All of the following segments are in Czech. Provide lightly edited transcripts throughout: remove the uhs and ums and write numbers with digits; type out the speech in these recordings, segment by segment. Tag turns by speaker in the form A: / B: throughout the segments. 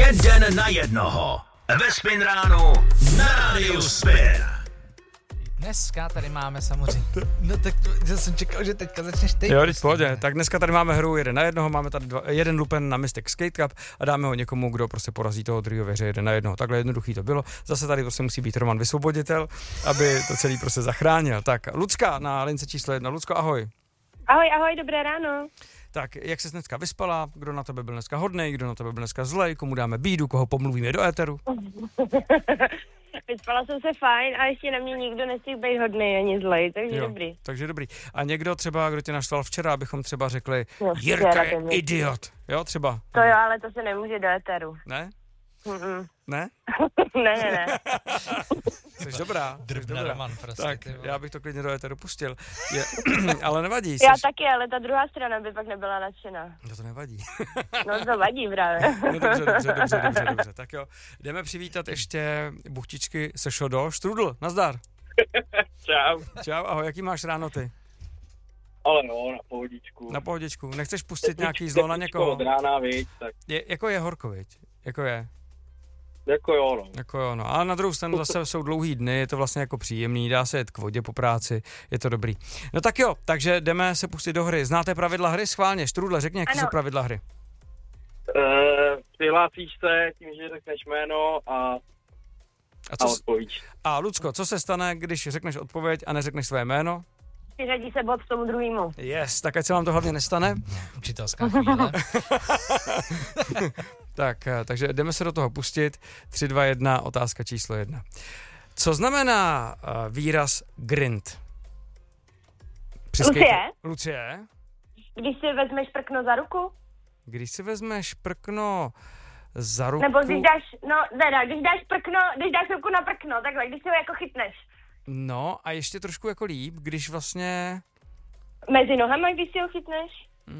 A: Jeden na jednoho. Ve Spin ránu na rádiu Spin.
B: Dneska tady máme samozřejmě. No tak já jsem čekal, že teďka začneš ty.
C: Jo, teď pohodě. Tak dneska tady máme hru 1 na 1, máme tady jeden lupen na Mystic Skate Cup a dáme ho někomu, kdo prostě porazí toho druhého ve hře 1 na 1. Takhle jednoduchý to bylo. Zase tady prostě musí být Roman Vysvoboditel, aby to celý prostě zachránil. Tak, Lucka na lince číslo 1. Lucko, ahoj.
D: Ahoj, dobré ráno.
C: Tak, jak ses dneska vyspala? Kdo na tebe byl dneska hodnej, kdo na tebe byl dneska zlej, komu dáme bídu, koho pomluvíme do éteru?
D: Vyspala jsem se fajn a ještě na mě nikdo nestihl být hodnej ani zlej, takže dobrý.
C: Takže dobrý. A někdo třeba, kdo tě naštval včera, abychom třeba řekli, Jirka je idiot, jo, třeba?
D: To jo, ale to se nemůže do éteru.
C: Ne?
D: Mm-mm.
C: Ne?
D: Ne.
C: Jsi dobrá.
B: Roman, prostě,
C: tak, já bych to klidně do éteru pustil. Ale nevadí.
D: Já taky, ale ta druhá strana by pak nebyla nadšená.
C: No to nevadí.
D: No to vadí právě.
C: No dobře. Tak jo, jdeme přivítat ještě buchtičky se šodo. Štrudl, nazdar. Čau, ahoj, jaký máš ráno ty?
E: Ale no, na pohodičku.
C: Na pohodičku. Nechceš pustit nějaký zlo na někoho?
E: Od rána, viď, tak.
C: Jako je horko, viď? Jako je.
E: Jako jo, no.
C: Ale na druhou stranu zase jsou dlouhý dny, je to vlastně jako příjemný, dá se jet k vodě po práci, je to dobrý. No tak jo, takže jdeme se pustit do hry. Znáte pravidla hry? Schválně, Štrůdle, řekni, jaké jsou pravidla hry.
E: Přihlásíš se tím, že řekneš jméno a odpovíš.
C: A Lucko, co se stane, když řekneš odpověď a neřekneš své jméno?
D: Přiřadí se bod tomu druhému.
C: Yes, tak ať se vám to hlavně nestane.
B: Učitelská chvíle.
C: Tak, takže jdeme se do toho pustit. 3, 2, 1, otázka číslo 1. Co znamená výraz grind? Lucie?
D: Když si vezmeš prkno za ruku?
C: Když si vezmeš prkno za ruku...
D: Nebo když dáš ruku na prkno, takhle, když si ho jako chytneš.
C: No a ještě trošku jako líp, když vlastně...
D: Mezi nohama, když si ho chytneš?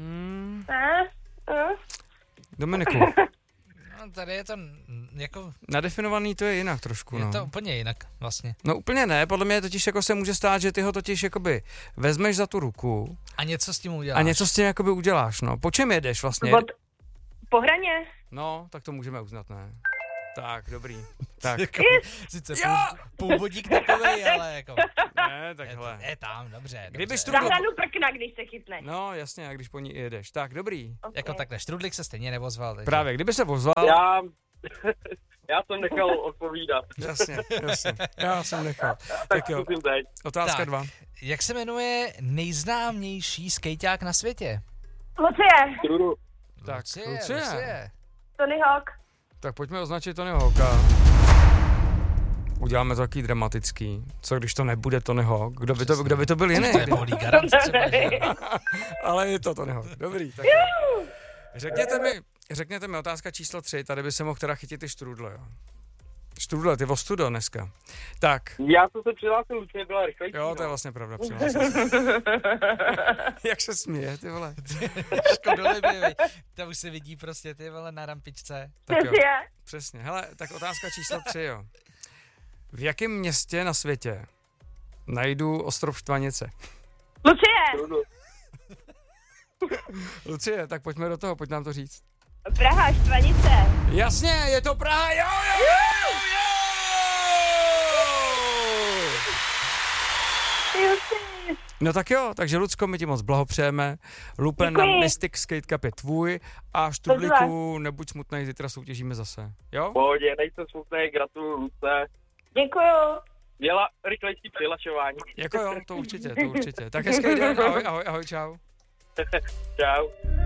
C: Dominiku.
B: No, tady je to jako...
C: Nadefinovaný to je jinak trošku,
B: Je to úplně jinak vlastně.
C: No úplně ne, podle mě totiž jako se může stát, že ty ho totiž jakoby vezmeš za tu ruku.
B: A něco s tím uděláš.
C: A něco s tím jakoby uděláš, no. Po čem jedeš vlastně?
D: Po hraně.
C: No, tak to můžeme uznat, ne? Tak, dobrý. Tak.
B: Sice původík takovej, ale jako...
C: Ne, takhle.
B: Je tam, dobře.
D: Za hranu prkna, když se chytne.
C: No, jasně, a když po ní jedeš. Tak, dobrý.
B: Okay. Jako takhle, Štrudlik se stejně nevozval. Takže...
C: Právě, kdyby se vozval...
E: Já jsem nechal odpovídat.
C: Jasně. Já jsem nechal. Tak jo, otázka 2.
B: Jak se jmenuje nejznámější skejťák na světě?
D: Lucie.
C: Tak,
B: Lucie.
D: Tony Hawk.
C: Tak pojďme označit Tonyho Hawka. Uděláme to takový dramatický. Co když to nebude Tony Hawk? Kdo by to byl jiný?
B: To je Polý Garant třeba, že?
C: Ale je to Tony Hawk. Dobrý. Tak řekněte mi otázka číslo 3. Tady by se mohl teda chytit i Štrůdle, jo. Štrůdle, ty vostudo dneska. Tak.
E: Já jsem se přihlásil, Lucie byla rychlejší.
C: Jo, to je vlastně pravda, přihlásil. Jak se směje, ty vole.
B: Škodolibě, to už se vidí prostě, ty vole, na rampičce.
C: Tak jo, přesně. Hele, tak otázka číslo 3, jo. V jakém městě na světě najdu ostrov Štvanice? Lucie, tak pojďme do toho, pojď nám to říct.
D: Praha, Štvanice.
C: Jasně, je to Praha, jo! No tak jo, takže Lucko, my ti moc blahopřejeme. Lupen na Mystic Skate Cup je tvůj a Štrudlíku, nebuď smutnej, zítra soutěžíme zase, jo?
E: Pohodě, nejste smutnej, gratuluju Luce.
D: Děkuju.
E: Dělá rychlejší přihlašování.
C: Jako jo, to určitě. Tak hezký den, ahoj, čau.
E: Čau.